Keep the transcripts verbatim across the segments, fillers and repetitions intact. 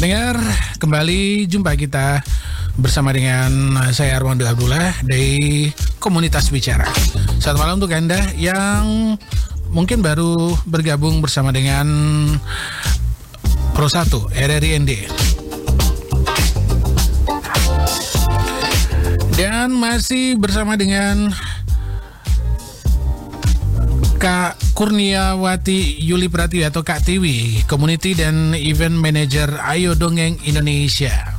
Pendengar, kembali jumpa kita bersama dengan saya Armando Abdullah dari Komunitas Bicara. Selamat malam untuk Anda yang mungkin baru bergabung bersama dengan Pro satu R R I N D. Dan masih bersama dengan Kak Kurniawati Yuli Pratiwi atau Kak Tiwi, Community dan Event Manager Ayo Dongeng Indonesia.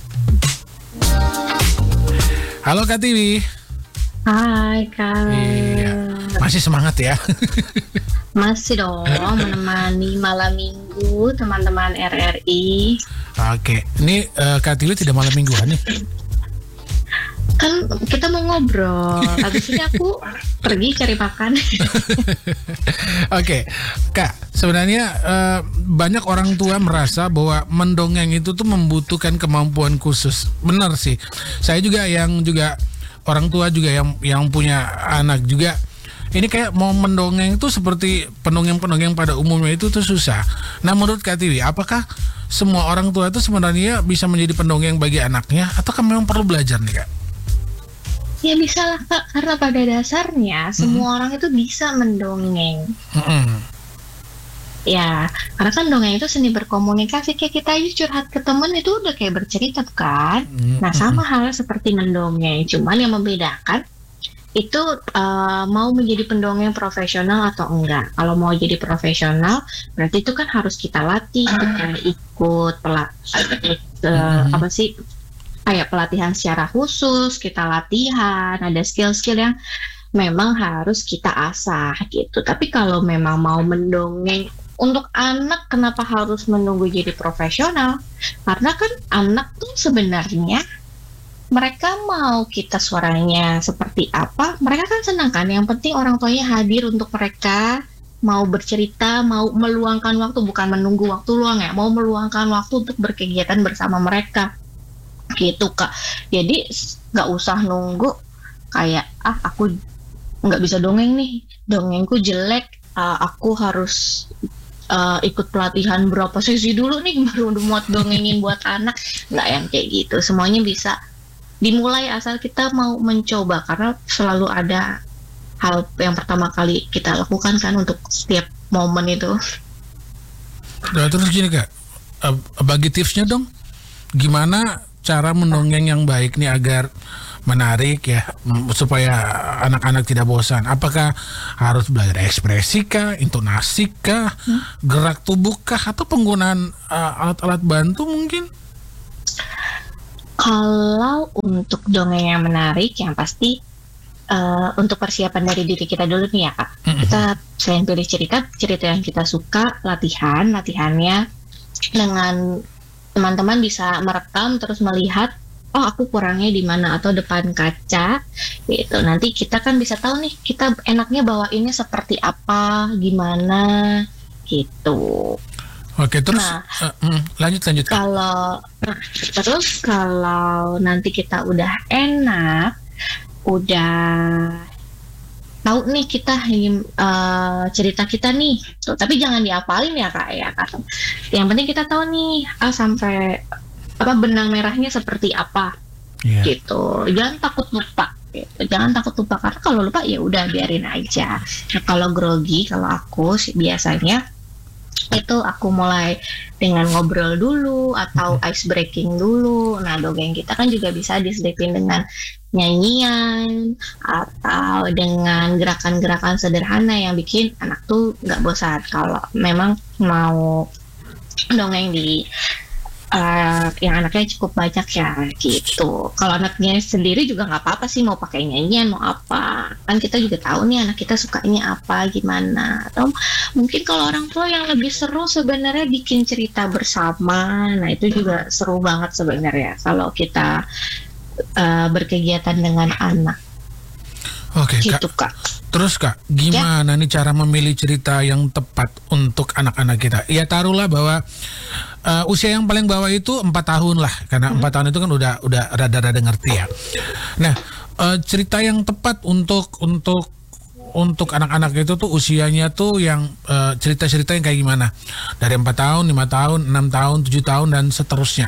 Halo Kak Tiwi. Hai Kak. Iya, masih semangat ya? Masih dong, menemani malam minggu teman-teman R R I. Oke, ini uh, Kak Tiwi tidak malam mingguan nih? Kan kita mau ngobrol, habis ini aku pergi cari makan. Oke, Kak, sebenarnya uh, banyak orang tua merasa bahwa mendongeng itu tuh membutuhkan kemampuan khusus. Benar sih, saya juga yang juga orang tua juga yang yang punya anak juga. Ini kayak mau mendongeng itu seperti pendongeng-pendongeng pada umumnya itu tuh susah. Nah, menurut Kak Tiwi, apakah semua orang tua itu sebenarnya bisa menjadi pendongeng bagi anaknya, atau kan memang perlu belajar nih Kak? Ya bisa lah Kak, karena pada dasarnya semua hmm. orang itu bisa mendongeng. Hmm. Ya, karena kan dongeng itu seni berkomunikasi. Kayak kita aja curhat ke temen itu udah kayak bercerita kan. Hmm. Nah sama halnya seperti mendongeng, cuman yang membedakan itu uh, mau menjadi pendongeng profesional atau enggak. Kalau mau jadi profesional, berarti itu kan harus kita latih, kita ikut pelak, uh, apa sih? Kayak pelatihan secara khusus, kita latihan, ada skill-skill yang memang harus kita asah gitu. Tapi kalau memang mau mendongeng untuk anak, kenapa harus menunggu jadi profesional? Karena kan anak tuh sebenarnya mereka mau kita suaranya seperti apa, mereka kan senang kan. Yang penting orang tuanya hadir untuk mereka, mau bercerita, mau meluangkan waktu, bukan menunggu waktu luang ya, mau meluangkan waktu untuk berkegiatan bersama mereka. Gitu Kak, jadi nggak usah nunggu kayak ah aku nggak bisa dongeng nih, dongengku jelek, uh, aku harus uh, ikut pelatihan berapa sesi dulu nih baru muat dongengin buat anak. Nggak yang kayak gitu, semuanya bisa dimulai asal kita mau mencoba, karena selalu ada hal yang pertama kali kita lakukan kan untuk setiap momen itu. Nah, terus gini Kak, uh, bagi tipsnya dong, gimana cara mendongeng yang baik nih agar menarik ya, supaya anak-anak tidak bosan? Apakah harus belajar ekspresi kah, intonasi kah, hmm? gerak tubuh kah, atau penggunaan uh, alat-alat bantu mungkin? Kalau untuk dongeng yang menarik, yang pasti uh, untuk persiapan dari diri kita dulu nih ya Kak. Mm-hmm. Kita selain pilih cerita, cerita yang kita suka, latihan, latihannya dengan teman-teman bisa merekam terus melihat, oh aku kurangnya di mana, atau depan kaca gitu. Nanti kita kan bisa tahu nih kita enaknya bawainnya seperti apa, gimana gitu. Oke, terus nah, uh, mm, lanjut lanjut. Kalau nah, terus kalau nanti kita udah enak, udah tahu nih kita uh, cerita kita nih, tuh, tapi jangan dihafalin ya Kak ya Kak. Yang penting kita tahu nih ah, sampai apa benang merahnya seperti apa, yeah. gitu. Jangan takut lupa, gitu. Jangan takut lupa, karena kalau lupa ya udah biarin aja. Nah, kalau grogi, kalau aku sih biasanya itu aku mulai dengan ngobrol dulu atau ice breaking dulu. Nah dongeng kita kan juga bisa diselipin dengan nyanyian atau dengan gerakan-gerakan sederhana yang bikin anak tuh nggak bosan. Kalau memang mau dongeng di uh, yang anaknya cukup banyak ya gitu. Kalau anaknya sendiri juga nggak apa-apa sih, mau pakai nyanyian mau apa, kan kita juga tahu nih anak kita sukanya apa gimana. Atau mungkin kalau orang tua yang lebih seru sebenarnya bikin cerita bersama. Nah itu juga seru banget sebenarnya kalau kita uh, berkegiatan dengan anak. Oke gitu, Kak. Kak. Terus Kak, gimana ya? nih cara memilih cerita yang tepat untuk anak-anak kita? Ya taruhlah bahwa uh, usia yang paling bawah itu empat tahun lah, karena empat hmm. tahun itu kan udah udah rada-rada ngerti ya. Nah, uh, cerita yang tepat untuk untuk untuk anak-anak itu tuh usianya tuh yang uh, cerita-cerita yang kayak gimana? Dari empat tahun, lima tahun, enam tahun, tujuh tahun dan seterusnya.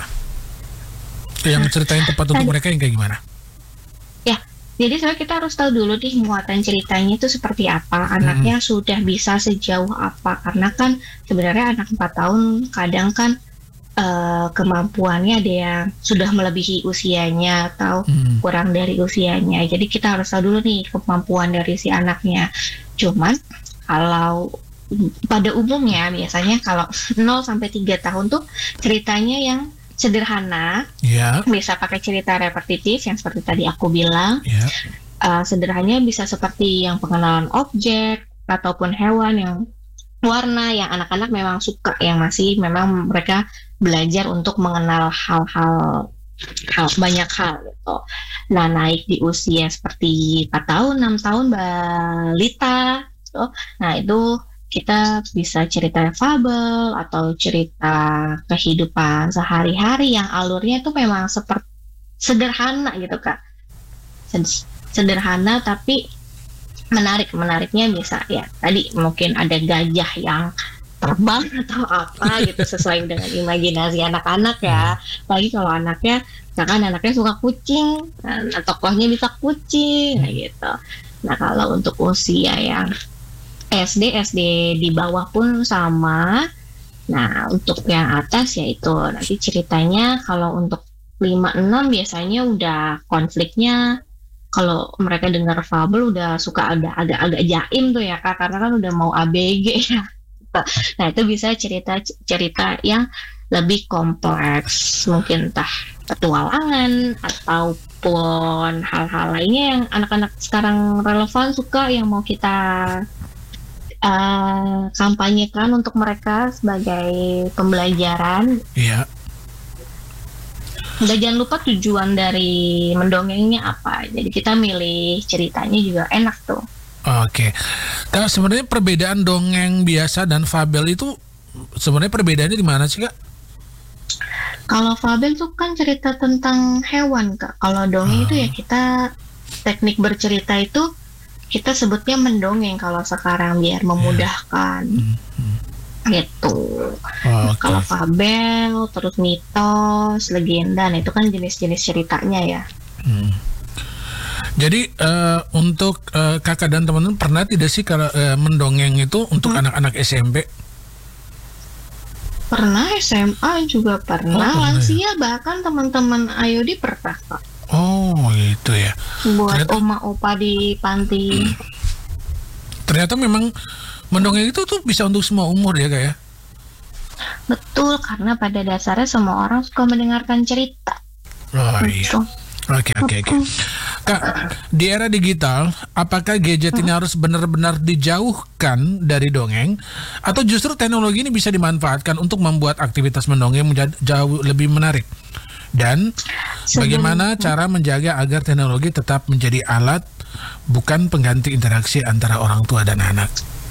Yang cerita yang tepat untuk mereka yang kayak gimana? Ya, jadi sebenarnya kita harus tahu dulu nih muatan ceritanya itu seperti apa, anaknya hmm. sudah bisa sejauh apa. Karena kan sebenarnya anak empat tahun kadang kan Uh, kemampuannya ada yang sudah melebihi usianya atau hmm. kurang dari usianya. Jadi kita harus tahu dulu nih kemampuan dari si anaknya. Cuman kalau pada umumnya biasanya kalau nol sampai tiga tahun tuh ceritanya yang sederhana, yeah. bisa pakai cerita repetitif yang seperti tadi aku bilang. Yeah. Uh, sederhananya bisa seperti yang pengenalan objek ataupun hewan yang warna yang anak-anak memang suka, yang masih memang mereka belajar untuk mengenal hal-hal hal, banyak hal gitu. Nah, naik di usia seperti empat tahun, enam tahun balita gitu. Nah, itu kita bisa cerita fabel atau cerita kehidupan sehari-hari yang alurnya itu memang seperti sederhana gitu, Kak. Sederhana tapi menarik. Menariknya bisa ya tadi mungkin ada gajah yang terbang atau apa gitu sesuai dengan imajinasi anak-anak ya. Apalagi kalau anaknya, misalkan anaknya suka kucing, nah, tokohnya bisa kucing, nah gitu. Nah kalau untuk usia yang S D, S D di bawah pun sama. Nah untuk yang atas yaitu nanti ceritanya kalau untuk lima enam biasanya udah konfliknya. Kalau mereka dengar fabel udah suka ada agak-agak jaim tuh ya Kak, karena kan udah mau A B G ya. Nah itu bisa cerita-cerita yang lebih kompleks, mungkin entah petualangan ataupun hal-hal lainnya yang anak-anak sekarang relevan suka, yang mau kita uh, kampanyekan untuk mereka sebagai pembelajaran. Iya. Dan jangan lupa tujuan dari mendongengnya apa. Jadi kita milih ceritanya juga enak tuh. Oke. Nah, sebenarnya perbedaan dongeng biasa dan fabel itu sebenarnya perbedaannya di mana sih, Kak? Kalau fabel tuh kan cerita tentang hewan, Kak. Kalau dongeng hmm. itu ya kita teknik bercerita itu kita sebutnya mendongeng kalau sekarang biar memudahkan. Hmm. Hmm. Gitu. Oh, okay. Kalau fabel, terus mitos, legenda, nah itu kan jenis-jenis ceritanya ya. Hmm. Jadi uh, untuk uh, kakak dan teman-teman pernah tidak sih kalau uh, mendongeng itu untuk hmm. anak-anak S M P? Pernah, S M A juga pernah, oh, lansia ya? Bahkan teman-teman Ayodi pernah Pak. Oh itu ya. Buat ternyata, oma opa di panti. Hmm. Ternyata memang mendongeng itu tuh bisa untuk semua umur ya Kak ya? Betul, karena pada dasarnya semua orang suka mendengarkan cerita. Oh iya. Oke oke oke. Kak, di era digital, apakah gadget ini harus benar-benar dijauhkan dari dongeng, atau justru teknologi ini bisa dimanfaatkan untuk membuat aktivitas mendongeng menjadi jauh lebih menarik? Dan bagaimana cara menjaga agar teknologi tetap menjadi alat, bukan pengganti interaksi antara orang tua dan anak?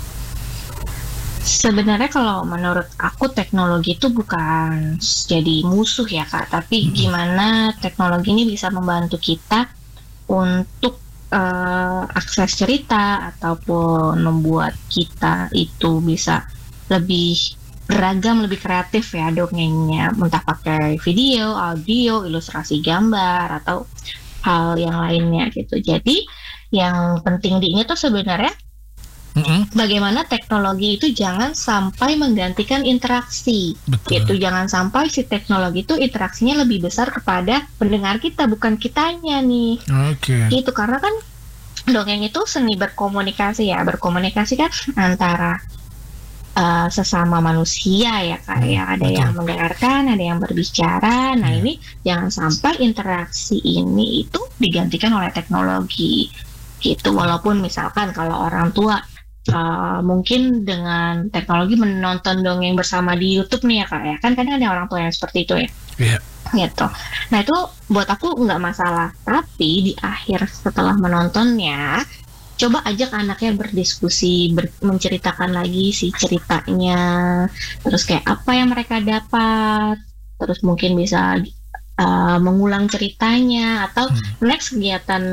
Sebenarnya kalau menurut aku teknologi itu bukan jadi musuh ya Kak, tapi hmm. gimana teknologi ini bisa membantu kita untuk uh, akses cerita ataupun membuat kita itu bisa lebih beragam, lebih kreatif ya dongengnya, entah pakai video, audio, ilustrasi gambar atau hal yang lainnya gitu. Jadi yang penting di ini tuh sebenarnya mm-hmm. bagaimana teknologi itu jangan sampai menggantikan interaksi. Betul. Gitu, jangan sampai si teknologi itu interaksinya lebih besar kepada pendengar kita, bukan kitanya nih. Oke. Okay. Gitu, karena kan dongeng itu seni berkomunikasi ya, berkomunikasi kan antara uh, sesama manusia ya Kak, hmm, ya ada betul. Yang mendengarkan, ada yang berbicara. Nah, hmm. ini jangan sampai interaksi ini itu digantikan oleh teknologi. Gitu, walaupun misalkan kalau orang tua Uh, mungkin dengan teknologi menonton dongeng bersama di YouTube nih ya Kak ya, kan kadang ada orang tua yang seperti itu ya. Iya. Yeah. Gitu. Nah itu buat aku nggak masalah, tapi di akhir setelah menontonnya, coba ajak anaknya berdiskusi, ber- menceritakan lagi si ceritanya, terus kayak apa yang mereka dapat, terus mungkin bisa uh, mengulang ceritanya, atau Hmm. next kegiatan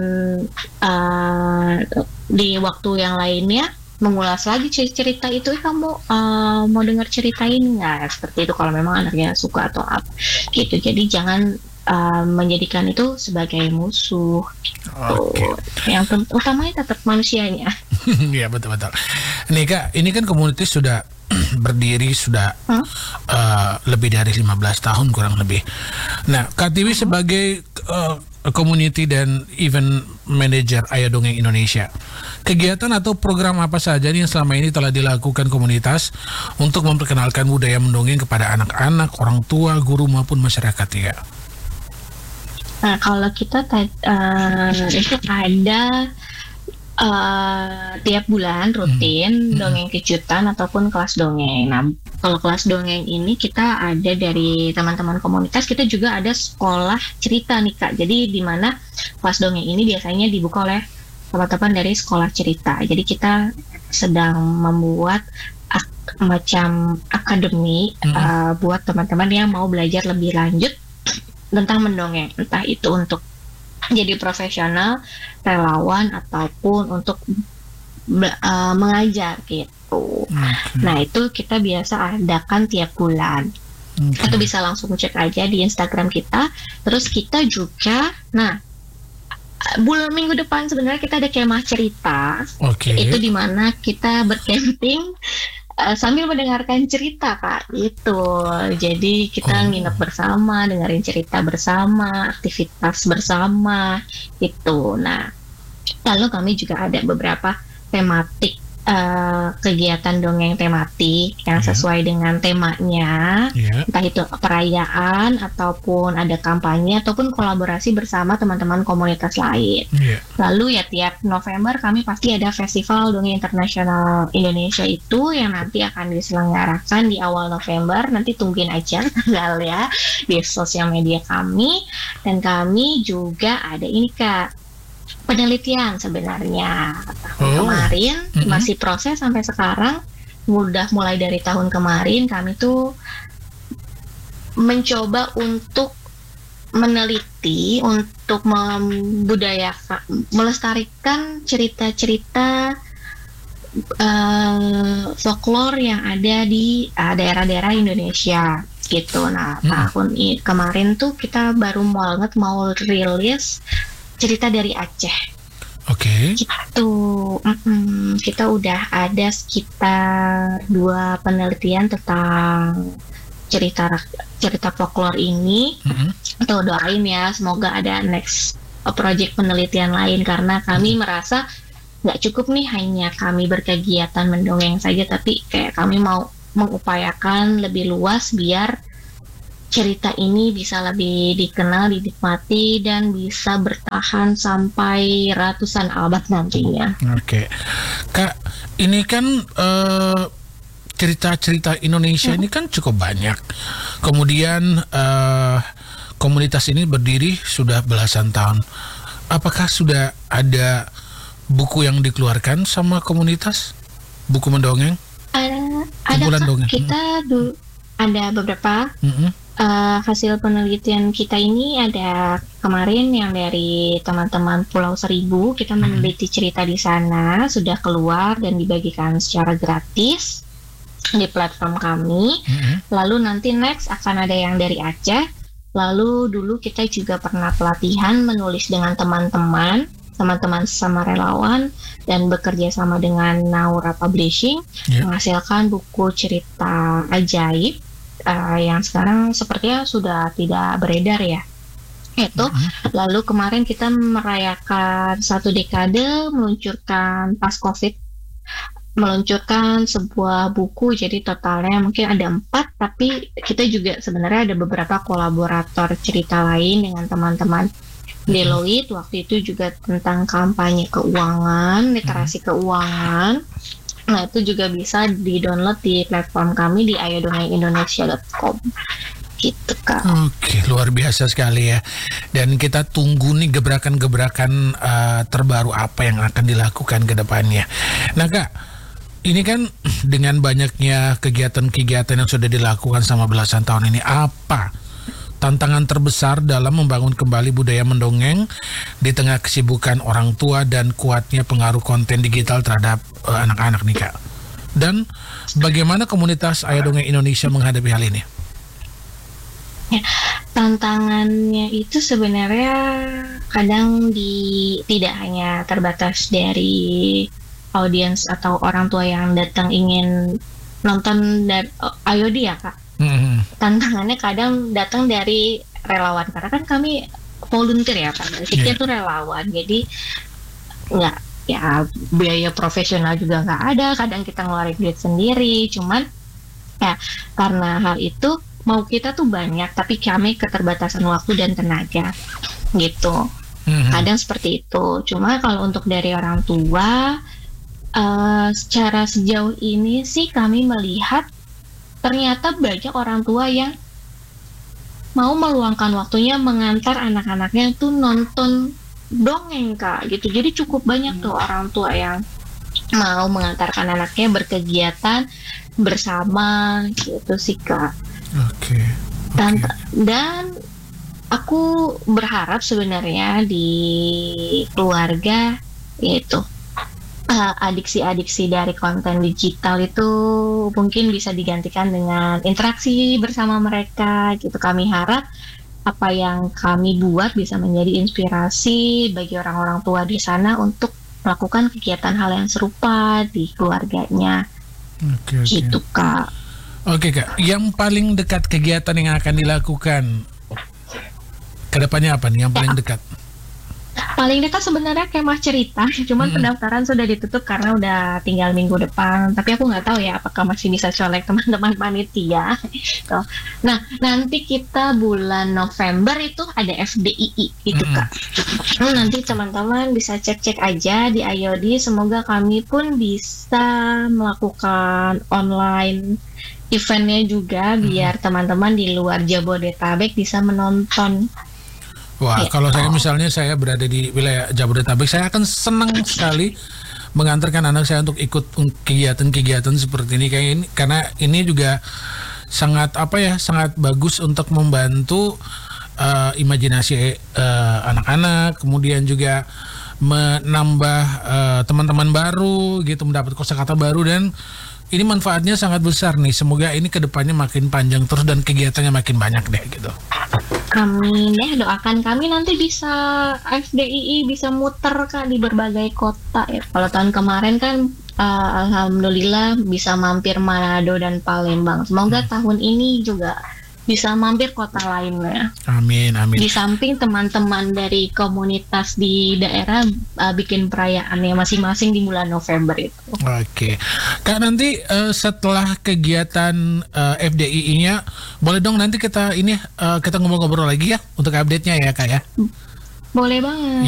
uh, di waktu yang lainnya mengulas lagi cer- cerita itu. "Eh, kamu uh, mau dengar cerita ini nggak?" Seperti itu kalau memang anaknya suka atau apa gitu. Jadi jangan uh, menjadikan itu sebagai musuh gitu. Oke. Yang tem- utamanya tetap manusianya. Iya, betul-betul. Nih Kak, ini kan komunitas sudah berdiri sudah Hmm? uh, lebih dari lima belas tahun kurang lebih. Nah, Kak Tiwi sebagai uh, community dan event manager Ayo Dongeng Indonesia, kegiatan atau program apa saja nih yang selama ini telah dilakukan komunitas untuk memperkenalkan budaya mendongeng kepada anak-anak, orang tua, guru maupun masyarakat ya? Nah, kalau kita ta- uh, itu ada uh, tiap bulan rutin Hmm. dongeng kejutan ataupun kelas dongeng. Nah, kalau kelas dongeng ini kita ada dari teman-teman komunitas, kita juga ada sekolah cerita nih Kak. Jadi di mana kelas dongeng ini biasanya dibuka oleh teman-teman dari sekolah cerita. Jadi kita sedang membuat ak- macam akademi Hmm. uh, buat teman-teman yang mau belajar lebih lanjut tentang mendongeng, entah itu untuk jadi profesional, relawan, ataupun untuk be- uh, mengajar gitu. Oke. Nah, itu kita biasa adakan tiap bulan. Oke. Atau bisa langsung cek aja di Instagram kita. Terus kita juga, nah, bulan minggu depan sebenarnya kita ada kemah cerita. Oke. Itu dimana kita bercamping uh, sambil mendengarkan cerita Kak, gitu. Jadi kita Oh. nginep bersama, dengerin cerita bersama, aktivitas bersama, gitu. Nah, lalu kami juga ada beberapa tematik, uh, kegiatan dongeng tematik yang Ya. sesuai dengan temanya, Ya. entah itu perayaan ataupun ada kampanye ataupun kolaborasi bersama teman-teman komunitas lain. Ya. Lalu ya tiap November kami pasti ada Festival Dongeng Internasional Indonesia itu yang nanti akan diselenggarakan di awal November. Nanti tungguin aja tanggal ya di sosial media kami. Dan kami juga ada ini Kak, penelitian sebenarnya. Tahun Oh. kemarin Mhm. masih proses sampai sekarang. Udah mulai dari tahun kemarin kami tuh mencoba untuk meneliti, untuk membudayakan, melestarikan cerita-cerita uh, folklore yang ada di uh, daerah-daerah Indonesia gitu. Nah, Hmm. tahun i- kemarin tuh kita baru banget mau rilis cerita dari Aceh. Oke. Gitu. Mm-mm. Kita udah ada sekitar dua penelitian tentang cerita rak- cerita folklore ini. Mhm. Tuh doain ya, semoga ada next uh, project penelitian lain, karena kami merasa nggak cukup nih hanya kami berkegiatan mendongeng saja, tapi kayak kami mau mengupayakan lebih luas biar cerita ini bisa lebih dikenal, dinikmati, dan bisa bertahan sampai ratusan abad nantinya. Oke, Kak, ini kan eh, cerita-cerita Indonesia ini kan cukup banyak. Kemudian eh, komunitas ini berdiri sudah belasan tahun. Apakah sudah ada buku yang dikeluarkan sama komunitas? Buku mendongeng? Ada, ada Kumpulan Kak, dongeng. kita du- ada beberapa Mm-mm. uh, hasil penelitian kita ini. Ada kemarin yang dari teman-teman Pulau Seribu, kita meneliti cerita di sana, sudah keluar dan dibagikan secara gratis di platform kami. Mm-mm. Lalu nanti next akan ada yang dari Aceh. Lalu dulu kita juga pernah pelatihan menulis dengan teman-teman, teman-teman sama relawan, dan bekerja sama dengan Naura Publishing, Ya. menghasilkan buku cerita ajaib uh, yang sekarang sepertinya sudah tidak beredar ya. Itu. Mm-mm. Lalu kemarin kita merayakan satu dekade, meluncurkan pas COVID, meluncurkan sebuah buku. Jadi totalnya mungkin ada empat, tapi kita juga sebenarnya ada beberapa kolaborator cerita lain dengan teman-teman Deloitte. Waktu itu juga tentang kampanye keuangan, literasi keuangan. Nah, itu juga bisa di-download di platform kami di ayo dongeng indonesia dot com. Gitu Kak. Oke, luar biasa sekali ya. Dan kita tunggu nih gebrakan-gebrakan uh, terbaru apa yang akan dilakukan ke depannya. Nah Kak, ini kan dengan banyaknya kegiatan-kegiatan yang sudah dilakukan selama belasan tahun ini, apa tantangan terbesar dalam membangun kembali budaya mendongeng di tengah kesibukan orang tua dan kuatnya pengaruh konten digital terhadap uh, anak-anak nih Kak. Dan bagaimana komunitas Ayah Dongeng Indonesia menghadapi hal ini? Ya, tantangannya itu sebenarnya kadang di tidak hanya terbatas dari audiens atau orang tua yang datang ingin nonton dari oh, I O D ya Kak. Mm-hmm. Tantangannya kadang datang dari relawan karena kan kami volunteer ya Kak. Basicnya yeah. tuh relawan. Jadi nggak ya biaya profesional juga nggak ada. Kadang kita ngeluarin duit sendiri. Cuman ya karena hal itu mau kita tuh banyak tapi kami keterbatasan waktu dan tenaga gitu. Mm-hmm. Kadang seperti itu. Cuma kalau untuk dari orang tua uh, secara sejauh ini sih kami melihat ternyata banyak orang tua yang mau meluangkan waktunya mengantar anak-anaknya tuh nonton dongeng Kak gitu. Jadi cukup banyak tuh orang tua yang mau mengantarkan anaknya berkegiatan bersama gitu sih Kak. Oke. Okay. Dan, dan aku berharap sebenarnya di keluarga yaitu Uh, adiksi-adiksi dari konten digital itu mungkin bisa digantikan dengan interaksi bersama mereka gitu. Kami harap apa yang kami buat bisa menjadi inspirasi bagi orang-orang tua di sana untuk melakukan kegiatan hal yang serupa di keluarganya. Okay, okay. Gitu Kak. Oke okay, Kak, yang paling dekat kegiatan yang akan dilakukan kedepannya apa nih yang paling ya. dekat? Paling dekat sebenarnya kemah cerita, cuman hmm. pendaftaran sudah ditutup karena udah tinggal minggu depan. Tapi aku nggak tahu ya apakah masih bisa colek teman-teman panitia. Tuh. Nah nanti kita bulan November itu ada F D I I itu hmm. Kak. Nah, nanti teman-teman bisa cek-cek aja di I O D. Semoga kami pun bisa melakukan online eventnya juga hmm. biar teman-teman di luar Jabodetabek bisa menonton. Wah, ya. Kalau saya misalnya saya berada di wilayah Jabodetabek, saya akan senang sekali mengantarkan anak saya untuk ikut kegiatan-kegiatan seperti ini kayak ini karena ini juga sangat apa ya, sangat bagus untuk membantu uh, imajinasi uh, anak-anak, kemudian juga menambah uh, teman-teman baru gitu, mendapat kosakata baru dan ini manfaatnya sangat besar nih. Semoga ini kedepannya makin panjang terus dan kegiatannya makin banyak deh gitu. Amin deh, doakan kami nanti bisa F D I I bisa muter Kak di berbagai kota ya. Kalau tahun kemarin kan uh, alhamdulillah bisa mampir Manado dan Palembang. Semoga hmm. tahun ini juga bisa mampir kota lainnya. Amin, amin. Di samping teman-teman dari komunitas di daerah uh, bikin perayaannya masing-masing di bulan November itu. Oke, Kak nanti uh, setelah kegiatan uh, F D I I-nya, boleh dong nanti kita ini uh, kita ngobrol-ngobrol lagi ya untuk update-nya ya Kak ya. Boleh banget.